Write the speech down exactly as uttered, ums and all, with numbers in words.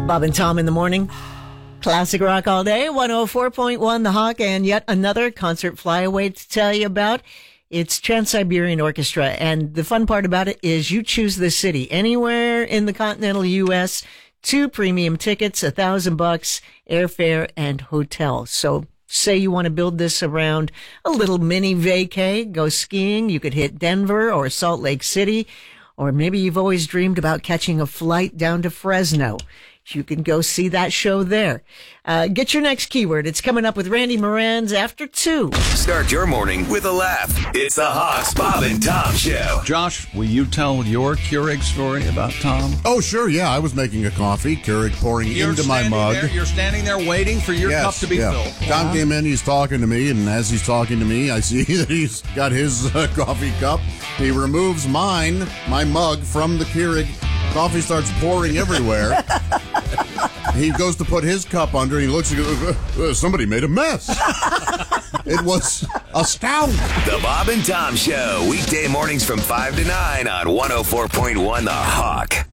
Bob and Tom in the morning. Classic rock all day. one oh four point one The Hawk, and yet another concert flyaway to tell you about. It's Trans-Siberian Orchestra, and the fun part about it is you choose the city anywhere in the continental U S, two premium tickets, a thousand bucks, airfare and hotel. So say you want to build this around a little mini vacay, go skiing. You could hit Denver or Salt Lake City, or maybe you've always dreamed about catching a flight down to Fresno. You can go see that show there. Uh, get your next keyword. It's coming up with Randy Moran's after two. Start your morning with a laugh. It's the Hawks, Bob and Tom Show. Josh, will you tell your Keurig story about Tom? Oh, sure, yeah. I was making a coffee, Keurig pouring You're into my mug. There, you're standing there waiting for your yes, cup to be yeah. filled. Tom Uh-huh. came in, he's talking to me, and as he's talking to me, I see that he's got his uh, coffee cup. He removes mine, my mug, from the Keurig. Coffee starts pouring everywhere. He goes to put his cup under, and he looks and goes, uh, uh, somebody made a mess. It was astounding. The Bob and Tom Show, weekday mornings from five to nine on one oh four point one The Hawk.